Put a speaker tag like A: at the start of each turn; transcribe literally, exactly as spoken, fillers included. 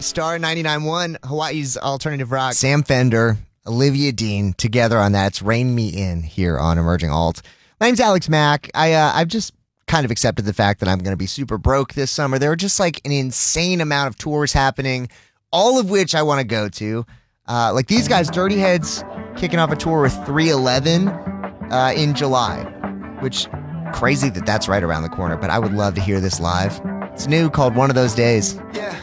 A: Star ninety-nine point one, Hawaii's alternative rock. Sam Fender, Olivia Dean, together on that. It's Rain Me In here on Emerging Alt. My name's Alex Mack. I, uh, I've just kind of accepted the fact that I'm going to be super broke this summer. There are just like an insane amount of tours happening, all of which I want to go to. Uh, like these guys, Dirty Heads, kicking off a tour with three eleven uh, in July, which crazy that that's right around the corner, but I would love to hear this live. It's new, called One of Those Days.
B: Yeah.